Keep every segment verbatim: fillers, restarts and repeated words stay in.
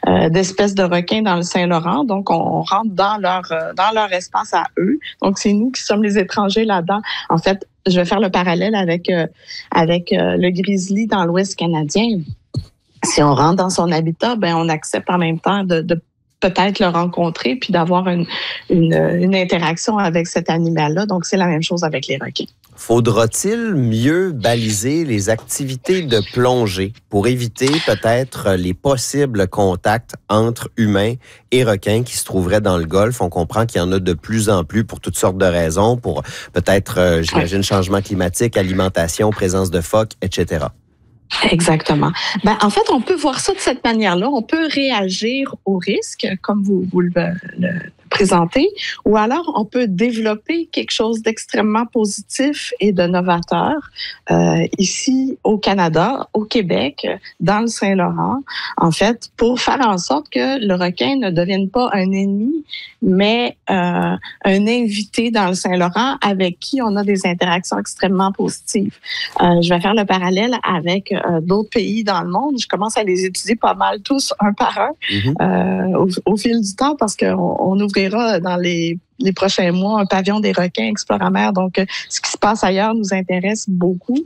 euh, d'espèces de requins dans le Saint-Laurent. Donc, on, on rentre dans leur, euh, dans leur espace à eux. Donc, c'est nous qui sommes les étrangers là-dedans. En fait, je vais faire le parallèle avec, euh, avec euh, le grizzly dans l'Ouest canadien. Si on rentre dans son habitat, ben on accepte en même temps de, de peut-être le rencontrer puis d'avoir une, une, une interaction avec cet animal-là. Donc, c'est la même chose avec les requins. Faudra-t-il mieux baliser les activités de plongée pour éviter peut-être les possibles contacts entre humains et requins qui se trouveraient dans le Golfe? On comprend qu'il y en a de plus en plus pour toutes sortes de raisons, pour peut-être, euh, j'imagine, changement climatique, alimentation, présence de phoques, et cetera. Exactement. Ben, en fait, on peut voir ça de cette manière-là. On peut réagir au risque, comme vous, vous le, le présentez, ou alors on peut développer quelque chose d'extrêmement positif et de novateur euh, ici au Canada, au Québec, dans le Saint-Laurent, en fait, pour faire en sorte que le requin ne devienne pas un ennemi, mais euh, un invité dans le Saint-Laurent avec qui on a des interactions extrêmement positives. Euh, je vais faire le parallèle avec euh, d'autres pays dans le monde. Je commence à les étudier pas mal tous, un par un, mm-hmm. euh, au, au fil du temps, parce qu'on on ouvrira dans les les prochains mois un pavillon des requins Exploramer. Donc, ce qui se passe ailleurs nous intéresse beaucoup.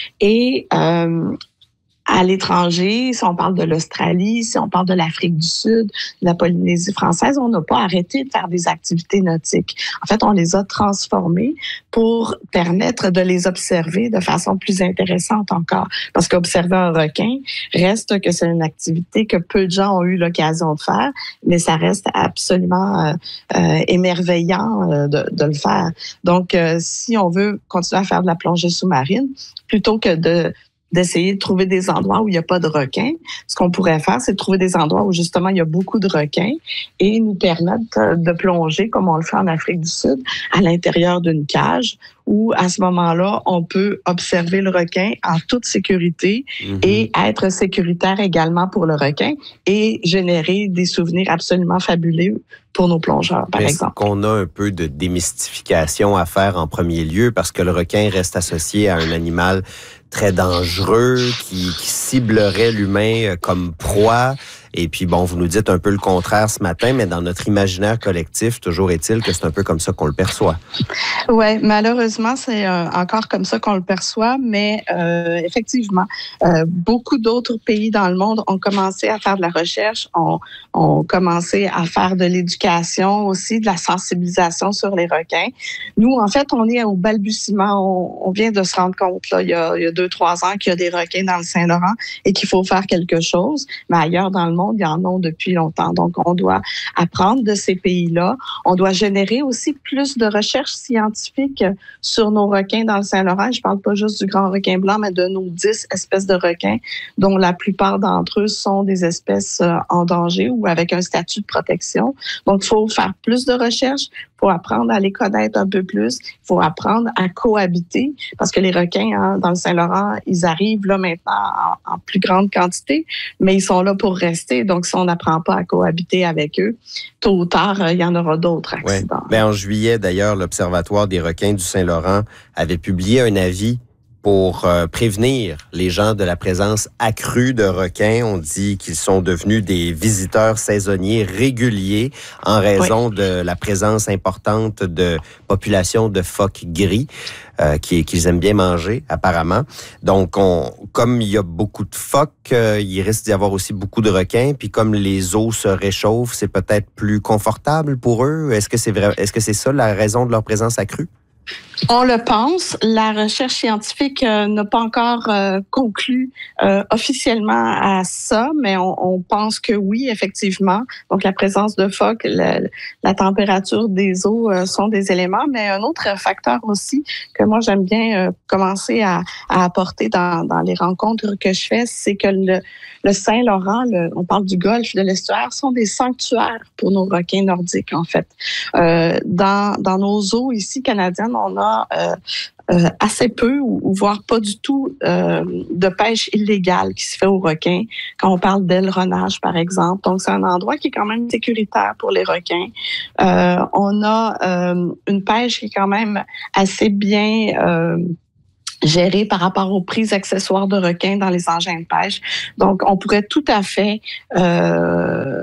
Et euh, à l'étranger, si on parle de l'Australie, si on parle de l'Afrique du Sud, de la Polynésie française, on n'a pas arrêté de faire des activités nautiques. En fait, on les a transformées pour permettre de les observer de façon plus intéressante encore. Parce qu'observer un requin reste que c'est une activité que peu de gens ont eu l'occasion de faire, mais ça reste absolument euh, euh, émerveillant euh, de, de le faire. Donc, euh, si on veut continuer à faire de la plongée sous-marine, plutôt que de d'essayer de trouver des endroits où il n'y a pas de requins. Ce qu'on pourrait faire, c'est de trouver des endroits où justement il y a beaucoup de requins et nous permettre de plonger, comme on le fait en Afrique du Sud, à l'intérieur d'une cage où à ce moment-là, on peut observer le requin en toute sécurité mm-hmm. et être sécuritaire également pour le requin et générer des souvenirs absolument fabuleux pour nos plongeurs, par Mais exemple. Est-ce qu'on a un peu de démystification à faire en premier lieu parce que le requin reste associé à un animal très dangereux qui, qui ciblerait l'humain comme proie. Et puis, bon, vous nous dites un peu le contraire ce matin, mais dans notre imaginaire collectif, toujours est-il que c'est un peu comme ça qu'on le perçoit. Oui, malheureusement, c'est euh, encore comme ça qu'on le perçoit, mais euh, effectivement, euh, beaucoup d'autres pays dans le monde ont commencé à faire de la recherche, ont, ont commencé à faire de l'éducation aussi, de la sensibilisation sur les requins. Nous, en fait, on est au balbutiement. On, on vient de se rendre compte, là, il y a, il y a deux, trois ans, qu'il y a des requins dans le Saint-Laurent et qu'il faut faire quelque chose, mais ailleurs dans le monde, il y en a depuis longtemps. Donc, on doit apprendre de ces pays-là. On doit générer aussi plus de recherches scientifiques sur nos requins dans le Saint-Laurent. Je ne parle pas juste du grand requin blanc, mais de nos dix espèces de requins, dont la plupart d'entre eux sont des espèces en danger ou avec un statut de protection. Donc, il faut faire plus de recherches. Il faut apprendre à les connaître un peu plus. Il faut apprendre à cohabiter parce que les requins, hein, dans le Saint-Laurent, ils arrivent là maintenant en, en plus grande quantité, mais ils sont là pour rester. Donc, si on n'apprend pas à cohabiter avec eux, tôt ou tard, euh, il y en aura d'autres accidents. Ouais. Ben, en juillet, d'ailleurs, l'Observatoire des requins du Saint-Laurent avait publié un avis pour euh, prévenir les gens de la présence accrue de requins. On dit qu'ils sont devenus des visiteurs saisonniers réguliers en raison oui. de la présence importante de populations de phoques gris euh, qui, qu'ils aiment bien manger, apparemment. Donc, on, comme il y a beaucoup de phoques, euh, il risque d'y avoir aussi beaucoup de requins. Puis comme les eaux se réchauffent, c'est peut-être plus confortable pour eux. Est-ce que c'est vrai, est-ce que c'est ça la raison de leur présence accrue? On le pense. La recherche scientifique euh, n'a pas encore euh, conclu euh, officiellement à ça, mais on, on pense que oui, effectivement. Donc, la présence de phoques, la, la température des eaux euh, sont des éléments, mais un autre facteur aussi que moi, j'aime bien euh, commencer à, à apporter dans, dans les rencontres que je fais, c'est que le, le Saint-Laurent, le, on parle du golfe, de l'estuaire, sont des sanctuaires pour nos requins nordiques, en fait. Euh, dans, dans nos eaux ici canadiennes, on a Euh, euh, assez peu ou, ou voire pas du tout euh, de pêche illégale qui se fait aux requins quand on parle d'aileronnage, par exemple. Donc, c'est un endroit qui est quand même sécuritaire pour les requins. Euh, on a euh, une pêche qui est quand même assez bien euh, gérée par rapport aux prises accessoires de requins dans les engins de pêche. Donc, on pourrait tout à fait euh,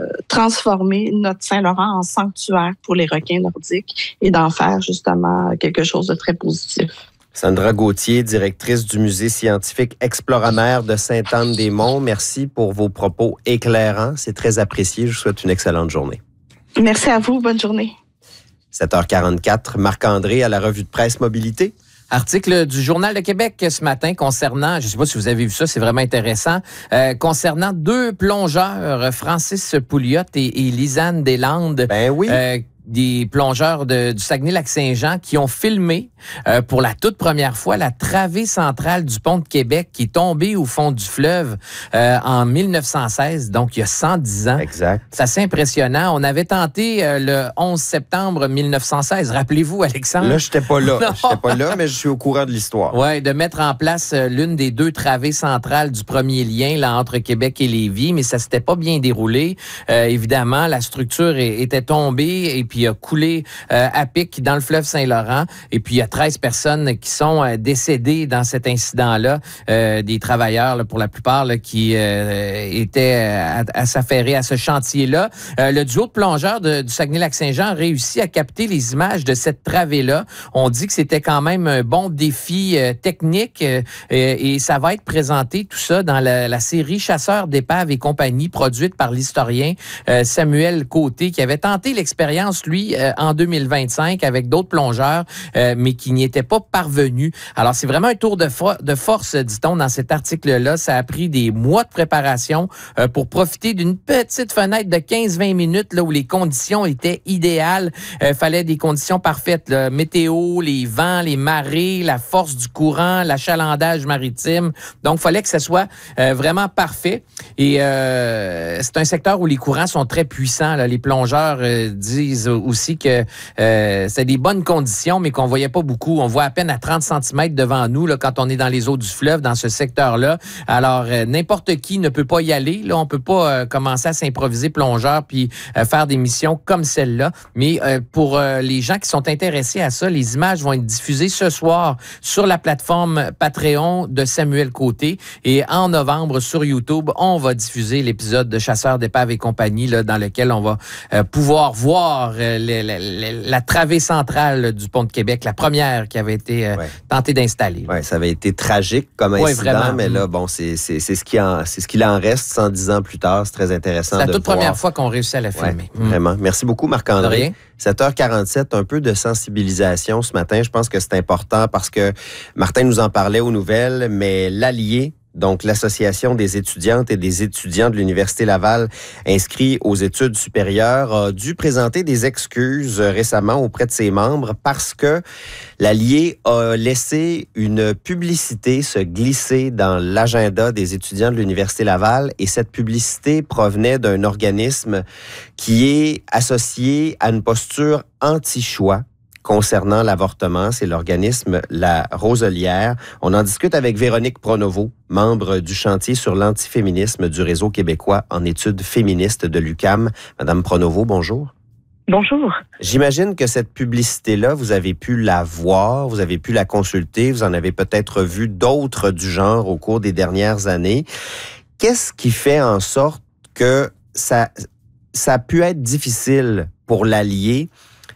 transformer notre Saint-Laurent en sanctuaire pour les requins nordiques et d'en faire justement quelque chose de très positif. Sandra Gauthier, directrice du Musée scientifique Exploramer de Sainte-Anne-des-Monts, merci pour vos propos éclairants. C'est très apprécié. Je vous souhaite une excellente journée. Merci à vous. Bonne journée. sept heures quarante-quatre, Marc-André à la revue de presse Mobilité. Article du Journal de Québec ce matin concernant, je ne sais pas si vous avez vu ça, c'est vraiment intéressant, euh, concernant deux plongeurs, Francis Pouliot et, et Lisanne Deslandes. Ben oui. Euh, des plongeurs de, du Saguenay-Lac-Saint-Jean qui ont filmé euh, pour la toute première fois la travée centrale du pont de Québec qui est tombée au fond du fleuve euh, en mille neuf cent seize, donc il y a cent dix ans. Exact. C'est assez impressionnant. On avait tenté euh, le onze septembre mille neuf cent seize, rappelez-vous, Alexandre? Là, je n'étais pas là. Je n'étais pas là, mais je suis au courant de l'histoire. Oui, de mettre en place euh, l'une des deux travées centrales du premier lien là, entre Québec et Lévis, mais ça s'était pas bien déroulé. Euh, évidemment, la structure est, était tombée et puis a coulé euh, à pic dans le fleuve Saint-Laurent. Et puis, il y a treize personnes qui sont euh, décédées dans cet incident-là. Euh, des travailleurs, là, pour la plupart, là, qui euh, étaient à, à s'affairer à ce chantier-là. Euh, le duo de plongeurs de, du Saguenay-Lac-Saint-Jean a réussi à capter les images de cette travée-là. On dit que c'était quand même un bon défi euh, technique euh, et ça va être présenté, tout ça, dans la, la série Chasseurs d'épaves et compagnie, produite par l'historien euh, Samuel Côté, qui avait tenté l'expérience lui, euh, en deux mille vingt-cinq avec d'autres plongeurs, euh, mais qui n'y étaient pas parvenus. Alors, c'est vraiment un tour de, fo- de force, dit-on, dans cet article-là. Ça a pris des mois de préparation euh, pour profiter d'une petite fenêtre de quinze à vingt minutes là, où les conditions étaient idéales. Il euh, fallait des conditions parfaites. Là. Météo, les vents, les marées, la force du courant, l'achalandage maritime. Donc, il fallait que ce soit euh, vraiment parfait. Et euh, c'est un secteur où les courants sont très puissants. Là. Les plongeurs euh, disent aussi que euh, c'est des bonnes conditions, mais qu'on voyait pas beaucoup. On voit à peine à trente centimètres devant nous là, quand on est dans les eaux du fleuve, dans ce secteur-là. Alors, euh, n'importe qui ne peut pas y aller. Là, on peut pas euh, commencer à s'improviser plongeur puis euh, faire des missions comme celle-là. Mais euh, pour euh, les gens qui sont intéressés à ça, les images vont être diffusées ce soir sur la plateforme Patreon de Samuel Côté. Et en novembre, sur YouTube, on va diffuser l'épisode de Chasseurs d'épaves et compagnie, là, dans lequel on va euh, pouvoir voir euh, la, la, la, la travée centrale du pont de Québec, la première qui avait été euh, ouais. tentée d'installer. Oui, ça avait été tragique comme incident, ouais, vraiment. Mais là, bon, c'est, c'est, c'est, ce qui en, c'est ce qu'il en reste cent dix ans plus tard. C'est très intéressant. C'est la de toute voir. première fois qu'on réussit à la filmer. Ouais, mmh. Vraiment. Merci beaucoup, Marc-André. sept heures quarante-sept, un peu de sensibilisation ce matin. Je pense que c'est important parce que Martin nous en parlait aux nouvelles, mais l'Allier, donc l'Association des étudiantes et des étudiants de l'Université Laval inscrits aux études supérieures, a dû présenter des excuses récemment auprès de ses membres parce que l'Allier a laissé une publicité se glisser dans l'agenda des étudiants de l'Université Laval et cette publicité provenait d'un organisme qui est associé à une posture anti-choix concernant l'avortement. C'est l'organisme La Roselière. On en discute avec Véronique Pronovo, membre du chantier sur l'antiféminisme du Réseau québécois en études féministes de l'U Q A M. Madame Pronovo, bonjour. Bonjour. J'imagine que cette publicité-là, vous avez pu la voir, vous avez pu la consulter, vous en avez peut-être vu d'autres du genre au cours des dernières années. Qu'est-ce qui fait en sorte que ça, ça a pu être difficile pour l'Allier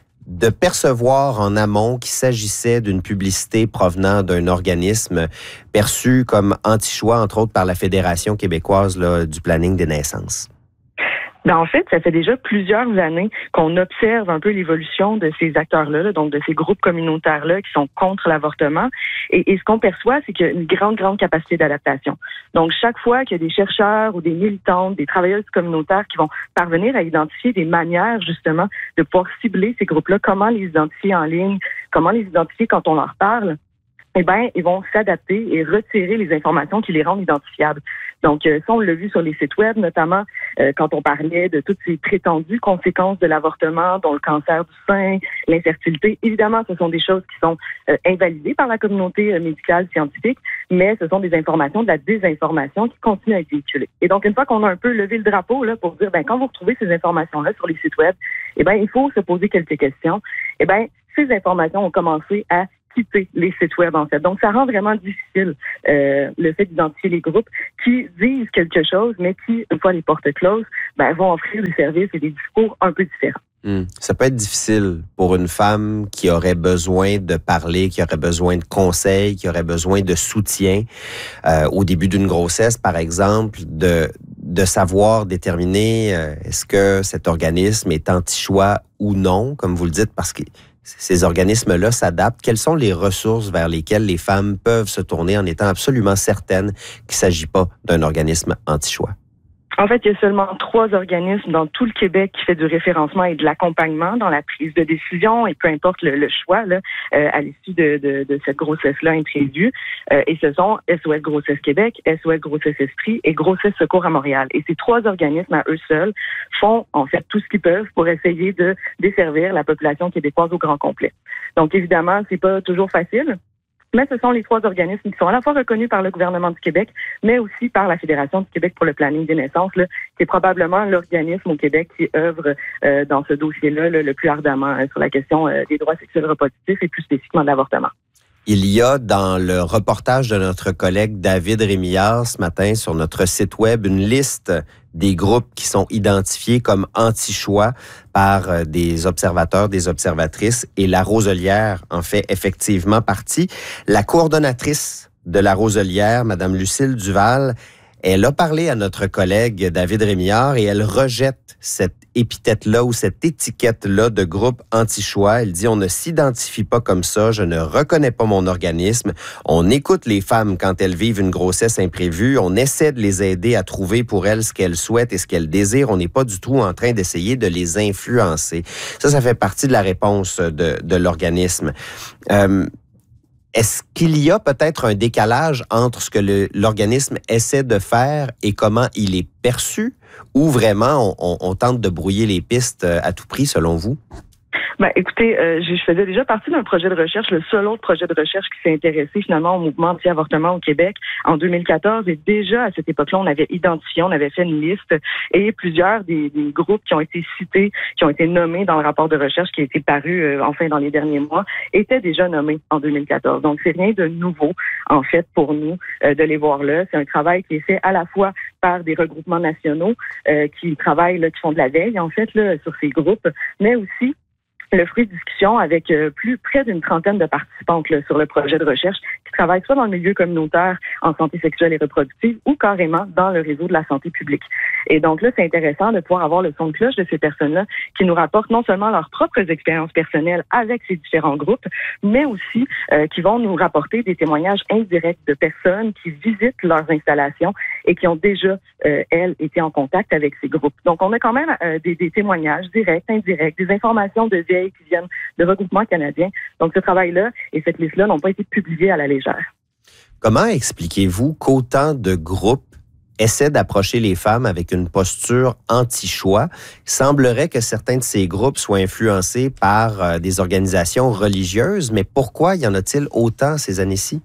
de percevoir en amont qu'il s'agissait d'une publicité provenant d'un organisme perçu comme anti-choix, entre autres par la Fédération québécoise là, du planning des naissances? Ben en fait, ça fait déjà plusieurs années qu'on observe un peu l'évolution de ces acteurs-là, là, donc de ces groupes communautaires-là qui sont contre l'avortement. Et, et ce qu'on perçoit, c'est qu'il y a une grande, grande capacité d'adaptation. Donc, chaque fois qu'il y a des chercheurs ou des militantes, des travailleuses communautaires qui vont parvenir à identifier des manières, justement, de pouvoir cibler ces groupes-là, comment les identifier en ligne, comment les identifier quand on leur parle, eh bien, ils vont s'adapter et retirer les informations qui les rendent identifiables. Donc, euh, ça, on l'a vu sur les sites web, notamment euh, quand on parlait de toutes ces prétendues conséquences de l'avortement, dont le cancer du sein, l'infertilité. Évidemment, ce sont des choses qui sont euh, invalidées par la communauté euh, médicale scientifique, mais ce sont des informations de la désinformation qui continuent à être véhiculées. Et donc, une fois qu'on a un peu levé le drapeau là pour dire, ben quand vous retrouvez ces informations-là sur les sites web, eh bien, il faut se poser quelques questions. Eh bien, ces informations ont commencé à citer les sites web, en fait. Donc, ça rend vraiment difficile euh, le fait d'identifier les groupes qui disent quelque chose, mais qui, une fois les portes closes, ben, vont offrir des services et des discours un peu différents. Mmh. Ça peut être difficile pour une femme qui aurait besoin de parler, qui aurait besoin de conseils, qui aurait besoin de soutien euh, au début d'une grossesse, par exemple, de, de savoir déterminer euh, est-ce que cet organisme est anti-choix ou non, comme vous le dites, parce que ces organismes-là s'adaptent. Quelles sont les ressources vers lesquelles les femmes peuvent se tourner en étant absolument certaines qu'il ne s'agit pas d'un organisme anti-choix? En fait, il y a seulement trois organismes dans tout le Québec qui fait du référencement et de l'accompagnement dans la prise de décision et peu importe le, le choix là, euh, à l'issue de, de, de cette grossesse-là imprévue. Euh, et ce sont S O S Grossesse Québec, S O S Grossesse Esprit et Grossesse Secours à Montréal. Et ces trois organismes à eux seuls font en fait tout ce qu'ils peuvent pour essayer de desservir la population québécoise au grand complet. Donc évidemment, c'est pas toujours facile. Mais ce sont les trois organismes qui sont à la fois reconnus par le gouvernement du Québec, mais aussi par la Fédération du Québec pour le planning des naissances, là, qui est probablement l'organisme au Québec qui œuvre euh, dans ce dossier-là là, le plus ardemment hein, sur la question euh, des droits sexuels reproductifs et plus spécifiquement de l'avortement. Il y a dans le reportage de notre collègue David Rémillard ce matin sur notre site web une liste des groupes qui sont identifiés comme anti-choix par des observateurs, des observatrices, et la Roselière en fait effectivement partie. La coordonnatrice de la Roselière, Mme Lucille Duval, elle a parlé à notre collègue David Rémillard et elle rejette cette épithète-là ou cette étiquette-là de groupe anti-choix. Elle dit « On ne s'identifie pas comme ça, je ne reconnais pas mon organisme. On écoute les femmes quand elles vivent une grossesse imprévue. On essaie de les aider à trouver pour elles ce qu'elles souhaitent et ce qu'elles désirent. On n'est pas du tout en train d'essayer de les influencer. » Ça, ça fait partie de la réponse de, de l'organisme. Euh, Est-ce qu'il y a peut-être un décalage entre ce que le, l'organisme essaie de faire et comment il est perçu, ou vraiment on, on, on tente de brouiller les pistes à tout prix, selon vous? Ben, écoutez, euh, je faisais déjà partie d'un projet de recherche, le seul autre projet de recherche qui s'est intéressé finalement au mouvement anti-avortement au Québec en deux mille quatorze. Et déjà, à cette époque-là, on avait identifié, on avait fait une liste et plusieurs des, des groupes qui ont été cités, qui ont été nommés dans le rapport de recherche qui a été paru euh, enfin dans les derniers mois, étaient déjà nommés en deux mille quatorze. Donc, c'est rien de nouveau, en fait, pour nous euh, de les voir là. C'est un travail qui est fait à la fois par des regroupements nationaux euh, qui travaillent, là, qui font de la veille, en fait, là, sur ces groupes, mais aussi le fruit de discussion avec euh, plus près d'une trentaine de participantes là, sur le projet de recherche qui travaillent soit dans le milieu communautaire en santé sexuelle et reproductive ou carrément dans le réseau de la santé publique. Et donc là, c'est intéressant de pouvoir avoir le son de cloche de ces personnes-là qui nous rapportent non seulement leurs propres expériences personnelles avec ces différents groupes, mais aussi euh, qui vont nous rapporter des témoignages indirects de personnes qui visitent leurs installations et qui ont déjà, euh, elles, été en contact avec ces groupes. Donc, on a quand même euh, des, des témoignages directs, indirects, des informations de vie qui viennent de regroupements canadiens. Donc, ce travail-là et cette liste-là n'ont pas été publiés à la légère. Comment expliquez-vous qu'autant de groupes essaient d'approcher les femmes avec une posture anti-choix? Il semblerait que certains de ces groupes soient influencés par euh, des organisations religieuses, mais pourquoi y en a-t-il autant ces années-ci?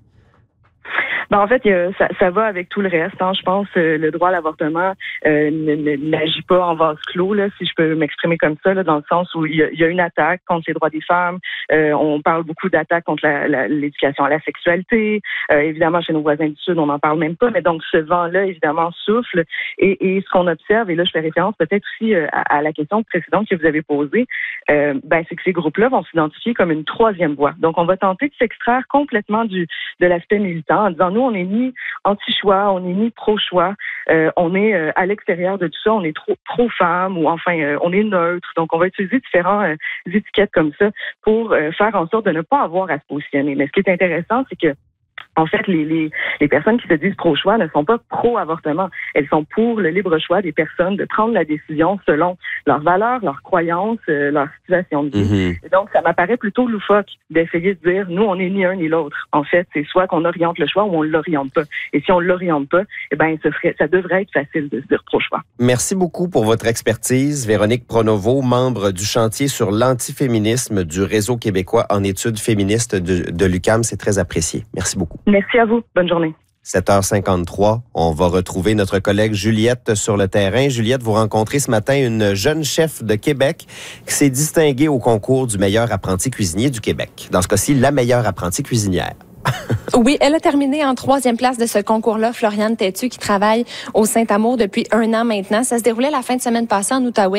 Ben, en fait, ça, ça va avec tout le reste. Hein. Je pense que le droit à l'avortement euh, n'agit pas en vase clos, là, si je peux m'exprimer comme ça, là, dans le sens où il y a, il y a une attaque contre les droits des femmes. Euh, on parle beaucoup d'attaques contre la, la, l'éducation à la sexualité. Euh, évidemment, chez nos voisins du Sud, on n'en parle même pas. Mais donc, ce vent-là, évidemment, souffle. Et, et ce qu'on observe, et là, je fais référence peut-être aussi euh, à, à la question précédente que vous avez posée, euh, ben, c'est que ces groupes-là vont s'identifier comme une troisième voie. Donc, on va tenter de s'extraire complètement du de l'aspect militant en disant, nous, on n'est ni anti-choix, on n'est ni pro-choix, euh, on est euh, à l'extérieur de tout ça, on est trop pro-femme ou enfin, euh, on est neutre. Donc, on va utiliser différentes euh, étiquettes comme ça pour euh, faire en sorte de ne pas avoir à se positionner. Mais ce qui est intéressant, c'est que en fait, les, les, les personnes qui se disent pro-choix ne sont pas pro-avortement. Elles sont pour le libre choix des personnes de prendre la décision selon leurs valeurs, leurs croyances, euh, leur situation de vie. Mm-hmm. Et donc, ça m'apparaît plutôt loufoque d'essayer de dire, nous, on n'est ni un ni l'autre. En fait, c'est soit qu'on oriente le choix ou on ne l'oriente pas. Et si on ne l'oriente pas, eh ben, ce serait, ça devrait être facile de se dire pro-choix. Merci beaucoup pour votre expertise. Véronique Pronovo, membre du chantier sur l'antiféminisme du Réseau québécois en études féministes de, de l'U Q A M. C'est très apprécié. Merci beaucoup. Merci à vous. Bonne journée. sept heures cinquante-trois, on va retrouver notre collègue Juliette sur le terrain. Juliette, vous rencontrez ce matin une jeune chef de Québec qui s'est distinguée au concours du meilleur apprenti cuisinier du Québec. Dans ce cas-ci, la meilleure apprentie cuisinière. Oui, elle a terminé en troisième place de ce concours-là, Floriane Têtu, qui travaille au Saint-Amour depuis un an maintenant. Ça se déroulait la fin de semaine passée en Outaouais.